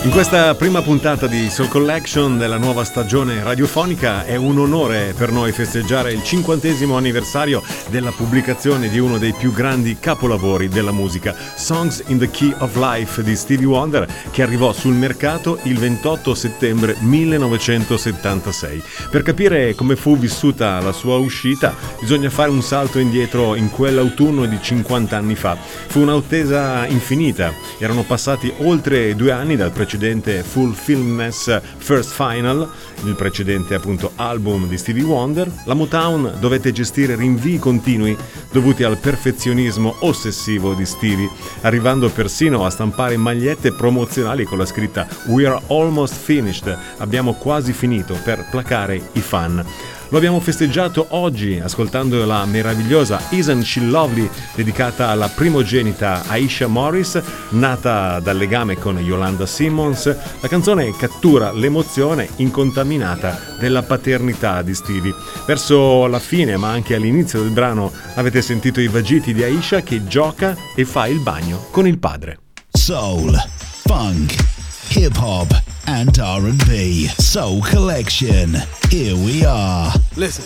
In questa prima puntata di Soul Collection della nuova stagione radiofonica è un onore per noi festeggiare il 50° anniversario della pubblicazione di uno dei più grandi capolavori della musica, Songs in the Key of Life di Stevie Wonder, che arrivò sul mercato il 28 settembre 1976. Per capire come fu vissuta la sua uscita bisogna fare un salto indietro in quell'autunno di 50 anni fa. Fu un'attesa infinita, erano passati oltre 2 anni dal precedente Fulfillness First Final, il precedente appunto album di Stevie Wonder. La Motown dovette gestire rinvii continui dovuti al perfezionismo ossessivo di Stevie, arrivando persino a stampare magliette promozionali con la scritta "We're almost finished", abbiamo quasi finito, per placare i fan. Lo abbiamo festeggiato oggi ascoltando la meravigliosa Isn't She Lovely, dedicata alla primogenita Aisha Morris, nata dal legame con Yolanda Simmons. La canzone cattura l'emozione incontaminata della paternità di Stevie. Verso la fine, ma anche all'inizio del brano, avete sentito i vagiti di Aisha che gioca e fa il bagno con il padre. Soul, funk, hip hop and R&B. Soul Collection. Here we are. Listen.